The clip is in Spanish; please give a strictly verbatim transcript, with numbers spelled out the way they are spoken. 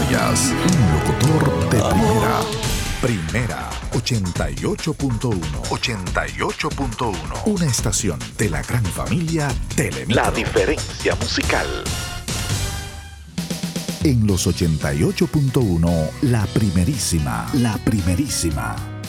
Cabanillas, un locutor de primera. Primera ochenta y ocho punto uno. ochenta y ocho punto uno. Una estación de la gran familia Telemicro. La diferencia musical. En los ochenta y ocho punto uno, la primerísima. La primerísima.